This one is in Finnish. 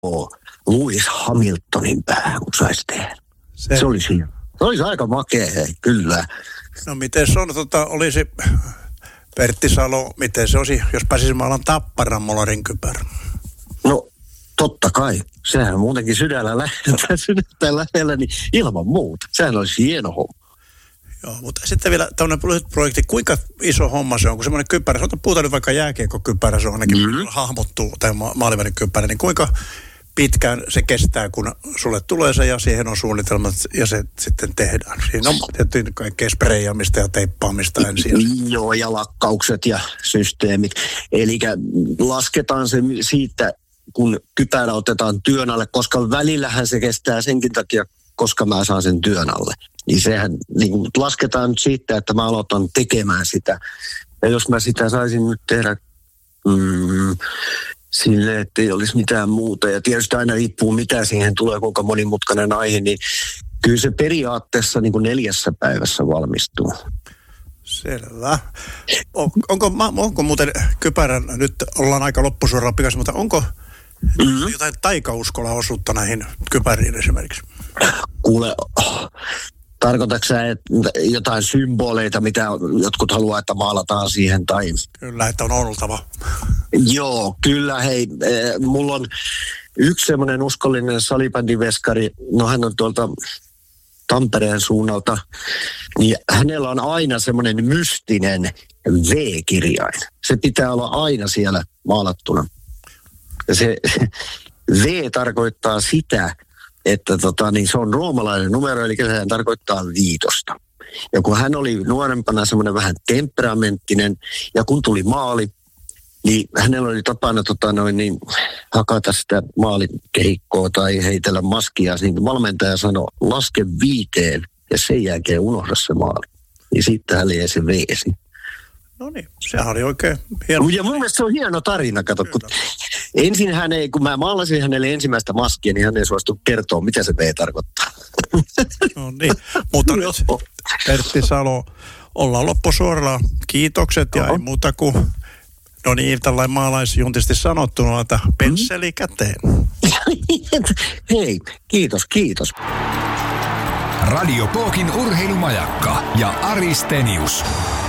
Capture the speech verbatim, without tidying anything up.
Lewis Hamiltonin päähän, kun saisi tehdä. Se, se olisi, se olisi aika makea, hei, kyllä. No miten se on, tota, olisi Pertti Salo, miten se olisi, jos pääsisi maailman Tapparan molarin kypärä? No totta kai. Sehän muutenkin sydällä lähellä, sydäntä lähellä, niin ilman muuta. Sehän olisi hieno homma. Joo, mutta sitten vielä tämmöinen lyhyt projekti. Kuinka iso homma se on, kun semmoinen kypärä, sanotaan, puhutaan nyt vaikka jääkiekkokypärä, se on ainakin mm-hmm. hahmottuu, tai ma- maalivälin kypärä, niin kuinka pitkään se kestää, kun sulle tulee se ja siihen on suunnitelmat ja se sitten tehdään. Siinä on tietysti kaikkea spreijaamista ja teippaamista ensin. Joo, ja lakkaukset ja systeemit. Eli lasketaan se siitä, kun kypärä otetaan työn alle, koska välillähän se kestää senkin takia, koska mä saan sen työn alle. Niin sehän niin lasketaan nyt siitä, että mä aloitan tekemään sitä. Ja jos mä sitä saisin nyt tehdä mm, silleen, että ei olisi mitään muuta. Ja tietysti aina riippuu, mitä siihen tulee, kuinka monimutkainen aihe, niin kyllä se periaatteessa niin kuin neljässä päivässä valmistuu. Selvä. On, onko, onko muuten kypärän, nyt ollaan aika loppusuoralla pikaisin, mutta onko mm-hmm. jotain taikauskolla osuutta näihin kypäriin esimerkiksi? Kuule, oh, tarkoitatko sä jotain symboleita, mitä jotkut haluaa, että maalataan siihen? Tai... Kyllä, että on oltava. Joo, kyllä hei. Eh, mulla on yksi semmoinen uskollinen salibändiveskari, no hän on tuolta Tampereen suunnalta, niin hänellä on aina semmoinen mystinen V-kirjain. Se pitää olla aina siellä maalattuna. Ja se V tarkoittaa sitä, että tota, niin se on roomalainen numero, eli sehän tarkoittaa viitosta. Ja kun hän oli nuorempana semmoinen vähän temperamenttinen, ja kun tuli maali, niin hänellä oli tapana tota, noin, niin, hakata sitä maalikehikkoa tai heitellä maskia. Niin valmentaja sanoi, laske viiteen ja sen jälkeen unohda se maali. Niin sitten hän jäi se veesi. No niin, sehän oli oikein hieno. Ja mun mielestä se on hieno tarina, kato. Kun ensin hän ei, kun mä maalasin hänelle ensimmäistä maskia, niin hän ei suostu kertoa, mitä se V tarkoittaa. No niin, mutta nyt Pertti Salo, ollaan loppusuoralla. Kiitokset ja Oho. Ei muuta kuin... No niin, tällainen maalaisjuntisti sanottuna, että pensseli käteen. Hei, kiitos, kiitos. Radio Pookin urheilumajakka ja Ari Stenius.